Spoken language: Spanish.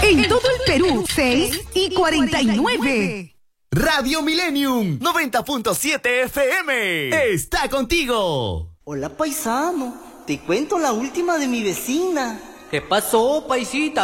En todo el Perú, 6:49. Radio Millennium 90.7 FM está contigo. Hola paisano, te cuento la última de mi vecina. ¿Qué pasó, paisita?